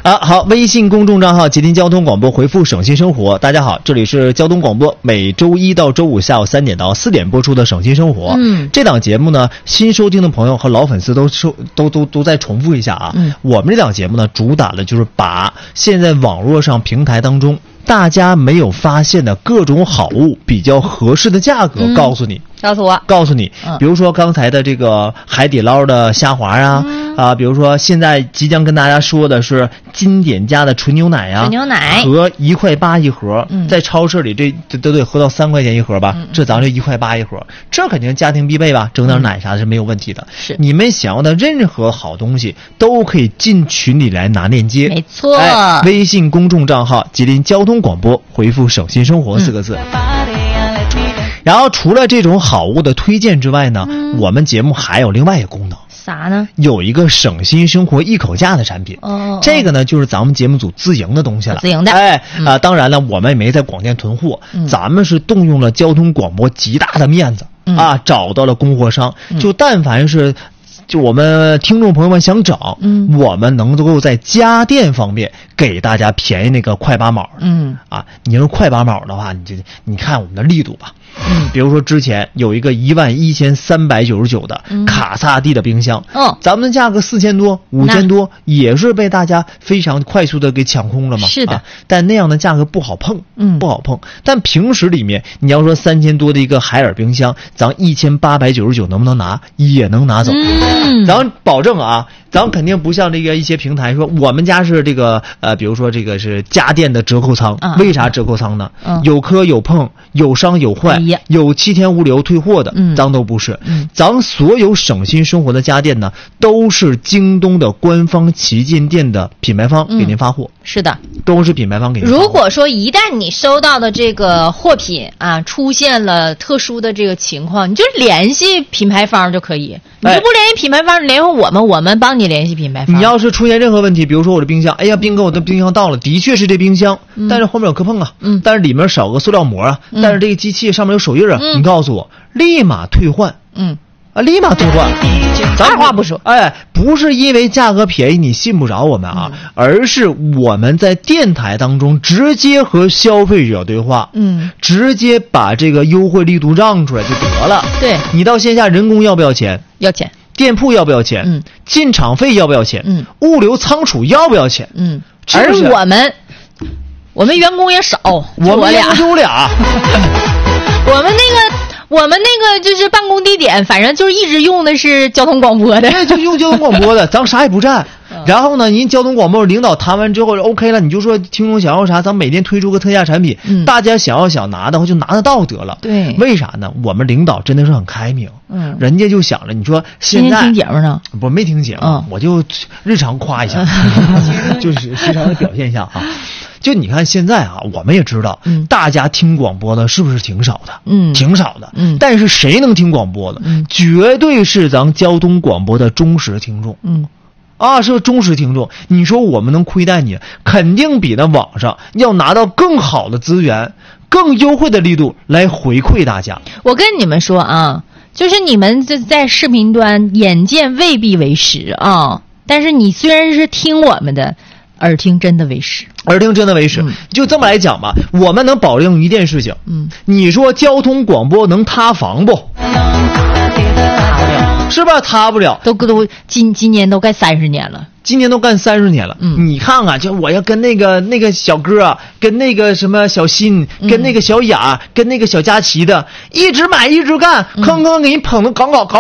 好，微信公众账号吉林交通广播回复省心生活。大家好，这里是交通广播，每周一到周五下午3点到4点播出的省心生活。这档节目呢，新收听的朋友和老粉丝都再重复一下啊。我们这档节目呢，主打的就是把现在网络上平台当中大家没有发现的各种好物比较合适的价格告诉你。告诉你，比如说刚才的这个海底捞的虾滑啊，比如说现在即将跟大家说的是金典家的纯牛奶啊，和1.8块一盒，在超市里这都得喝到3块钱一盒吧，这咱这1.8块一盒，这肯定家庭必备吧，整点奶啥的是没有问题的。是你们想要的任何好东西都可以进群里来拿链接， 没错。 微信公众账号吉林交通广播，回复省心生活4个字。然后除了这种好物的推荐之外呢，我们节目还有另外一个功能。 啥呢？ 有一个省心生活一口价的产品。这个呢就是咱们节目组自营的东西了。 自营的。 当然了，我们也没在广电囤货，咱们是动用了交通广播极大的面子找到了供货商，就但凡是就我们听众朋友们想找，我们能够在家电方面给大家便宜那个快8毛。你要是快8毛的话，你看我们的力度吧。比如说之前有一个11399的卡萨帝的冰箱，咱们的价格4000多、5000多，也是被大家非常快速的给抢空了嘛。 是的， 但那样的价格不好碰，不好碰。但平时里面，你要说3000多的一个海尔冰箱，咱1899能不能拿？也能拿走。咱保证啊。咱肯定不像这个一些平台说我们家是这个比如说这个是家电的折扣仓，为啥折扣仓呢？有磕有碰，有伤有坏，有7天无理由退货的，咱都不是。咱所有省心生活的家电呢，都是京东的官方旗舰店的品牌方给您发货。 是的， 都是品牌方给您发货。 如果说一旦你收到的这个货品出现了特殊的这个情况，你就联系品牌方就可以。你就不联系品牌方，联系我们帮你联系品牌方。 你要是出现任何问题，比如说我的冰箱，哎呀，斌哥，我的冰箱到了，的确是这冰箱，但是后面有磕碰啊，但是里面少个塑料膜啊，但是这个机器上面有手印啊，你告诉我，立马退换。立马退换， 二话不说。 不是因为价格便宜你信不着我们啊，而是我们在电台当中直接和消费者对话，直接把这个优惠力度让出来就得了。 对， 你到线下人工要不要钱？ 要钱。 店铺要不要钱？进场费要不要钱？物流仓储要不要钱？ 而我们员工也少， 我们员工就俩。 我们那个就是办公地点，反正就是一直用的是交通广播的， 就用交通广播的，咱啥也不占。然后呢，您交通广播领导谈完之后 OK 了，你就说听众想要啥，咱每天推出个特价产品，大家想拿的话就拿得到得了。对，为啥呢？我们领导真的是很开明，人家就想着，你说现在听节目呢？ 不，没听节目，我就日常夸一下，就是时常的表现一下啊。就你看现在我们也知道，大家听广播的是不是挺少的？挺少的。但是谁能听广播的？绝对是咱交通广播的忠实听众。是忠实听众。你说我们能亏待你，肯定比那网上要拿到更好的资源、更优惠的力度来回馈大家。 我跟你们说就是你们在视频端眼见未必为实但是你虽然是听我们的，耳听真的为实。就这么来讲吧，我们能保证一件事情，你说交通广播能塌房不？是吧？塌不了。都今年都该30年了。 今年都干30年了。你看看，就我要跟那个小哥，跟那个什么小新，跟那个小雅，跟那个小佳琪的，一直买一直干，坑给你捧得搞